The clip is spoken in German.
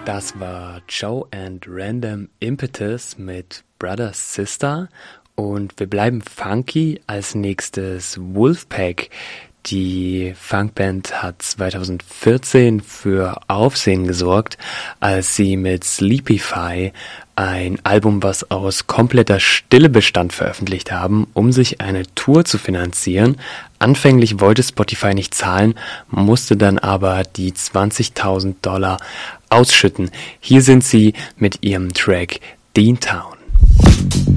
Das war Joe and Random Impetus mit Brother Sister und wir bleiben funky. Als nächstes Wolfpack. Die Funkband hat 2014 für Aufsehen gesorgt, als sie mit Sleepify ein Album, was aus kompletter Stille bestand, veröffentlicht haben, um sich eine Tour zu finanzieren. Anfänglich wollte Spotify nicht zahlen, musste dann aber die $20.000 ausschütten. Hier sind sie mit ihrem Track Dean Town.